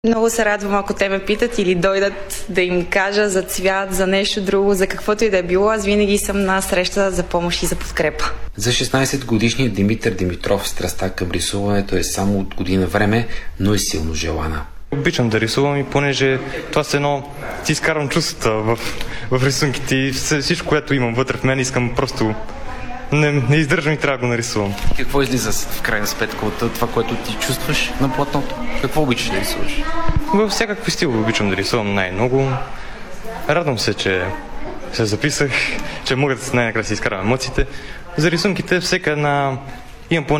Много се радвам, ако те ме питат или дойдат да им кажа за цвят, за нещо друго, за каквото и да е било. Аз винаги съм на среща за помощ и за подкрепа. За 16-годишния Димитър Димитров страстта към рисуването е само от година време, но е силно желана. Обичам да рисувам и понеже това с едно си изкарвам чувствата в рисунките и всичко, което имам вътре в мен, искам просто не издържам и трябва да го нарисувам. Какво излиза в крайна сметка от това, което ти чувстваш на платното? Какво обичаш да рисуваш? Във всякакви стил обичам да рисувам най-много. Радвам се, че се записах, че мога да най-накрая си изкарам емоциите. За рисунките всека една имам